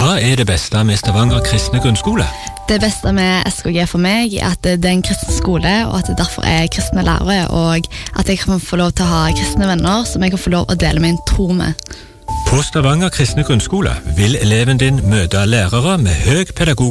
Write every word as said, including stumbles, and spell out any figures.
Hva er det beste med Stavanger kristne grunnskole? Det beste med S K G for meg er at det er en kristen skole, og at det derfor er kristne lærere, og at jeg kan få lov til å ha kristne venner som jeg kan få lov å dele min tro med. På Stavanger kristne grunnskole vil eleven din møte lærere med høy pedagog